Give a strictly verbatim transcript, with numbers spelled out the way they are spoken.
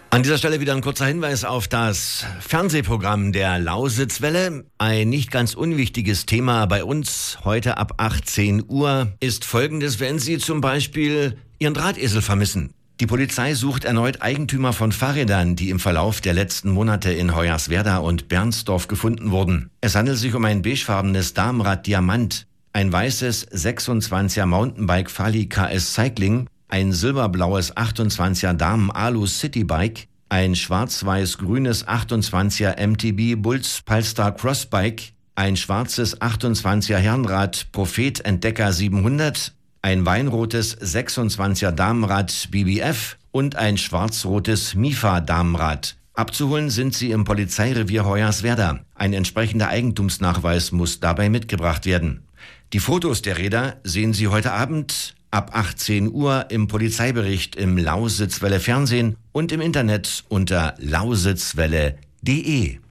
An dieser Stelle wieder ein kurzer Hinweis auf das Fernsehprogramm der Lausitzwelle. Ein nicht ganz unwichtiges Thema bei uns heute ab achtzehn Uhr ist folgendes, wenn Sie zum Beispiel Ihren Drahtesel vermissen. Die Polizei sucht erneut Eigentümer von Fahrrädern, die im Verlauf der letzten Monate in Hoyerswerda und Bernsdorf gefunden wurden. Es handelt sich um ein beigefarbenes Damenrad Diamant, ein weißes sechsundzwanziger Mountainbike Fali K S Cycling, ein silberblaues achtundzwanziger Damen Alu Citybike, ein schwarz-weiß-grünes achtundzwanziger M T B Bulls Polestar Crossbike, ein schwarzes achtundzwanziger Herrenrad Prophet Entdecker siebenhundert, ein weinrotes sechsundzwanziger Damenrad B B F und ein schwarz-rotes Mifa Damenrad. Abzuholen sind sie im Polizeirevier Hoyerswerda. Ein entsprechender Eigentumsnachweis muss dabei mitgebracht werden. Die Fotos der Räder sehen Sie heute Abend ab achtzehn Uhr im Polizeibericht im Lausitzwelle Fernsehen und im Internet unter lausitzwelle punkt de.